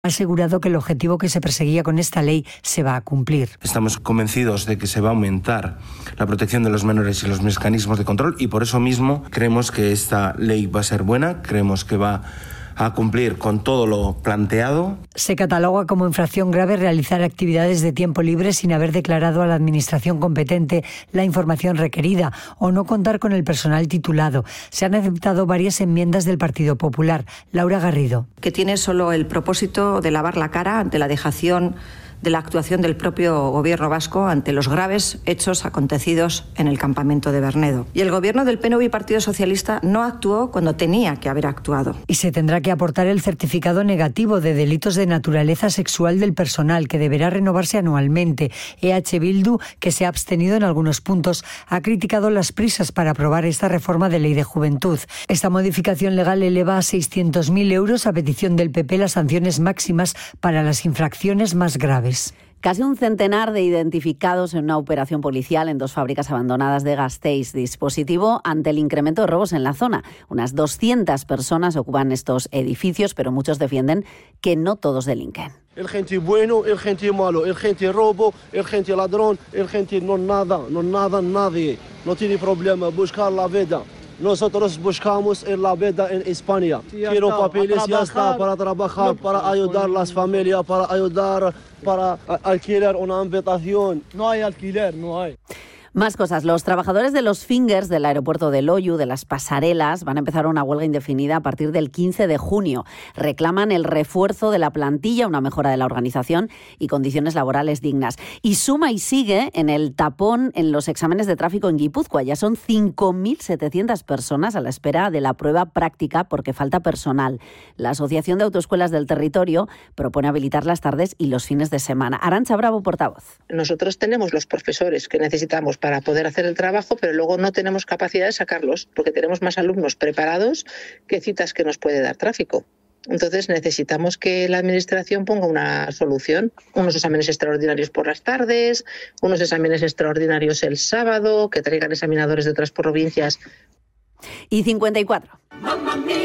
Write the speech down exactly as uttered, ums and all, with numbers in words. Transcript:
Ha asegurado que el objetivo que se perseguía con esta ley se va a cumplir. Estamos convencidos de que se va a aumentar la protección de los menores y los mecanismos de control, y por eso mismo creemos que esta ley va a ser buena, creemos que va a cumplir con todo lo planteado. Se cataloga como infracción grave realizar actividades de tiempo libre sin haber declarado a la administración competente la información requerida o no contar con el personal titulado. Se han aceptado varias enmiendas del Partido Popular. Laura Garrido. Que tiene solo el propósito de lavar la cara ante la dejación de la actuación del propio Gobierno vasco ante los graves hechos acontecidos en el campamento de Bernedo. Y el Gobierno del P N V y Partido Socialista no actuó cuando tenía que haber actuado. Y se tendrá que aportar el certificado negativo de delitos de naturaleza sexual del personal, que deberá renovarse anualmente. E H Bildu, que se ha abstenido en algunos puntos, ha criticado las prisas para aprobar esta reforma de ley de juventud. Esta modificación legal eleva a seiscientos mil euros a petición del P P las sanciones máximas para las infracciones más graves. Casi un centenar de identificados en una operación policial en dos fábricas abandonadas de Gasteiz. Dispositivo ante el incremento de robos en la zona. Unas doscientas personas ocupan estos edificios, pero muchos defienden que no todos delinquen. El gente bueno, el gente malo, el gente robo, el gente ladrón, el gente no nada, no nada, nadie. No tiene problema buscar la vida. Nosotros buscamos en la vida en España. Ya Quiero está, papeles, ya está, para trabajar, no, para ayudar a las familias, para ayudar, para alquilar una habitación. No hay alquiler, no hay. Más cosas. Los trabajadores de los fingers del aeropuerto de Loiu, de las pasarelas, van a empezar una huelga indefinida a partir del quince de junio. Reclaman el refuerzo de la plantilla, una mejora de la organización y condiciones laborales dignas. Y suma y sigue en el tapón en los exámenes de tráfico en Guipúzcoa. Ya son cinco mil setecientas personas a la espera de la prueba práctica porque falta personal. La Asociación de Autoescuelas del Territorio propone habilitar las tardes y los fines de semana. Arantxa Bravo, portavoz. Nosotros tenemos los profesores que necesitamos para poder hacer el trabajo, pero luego no tenemos capacidad de sacarlos porque tenemos más alumnos preparados que citas que nos puede dar tráfico. Entonces necesitamos que la Administración ponga una solución, unos exámenes extraordinarios por las tardes, unos exámenes extraordinarios el sábado, que traigan examinadores de otras provincias. Y cincuenta y cuatro.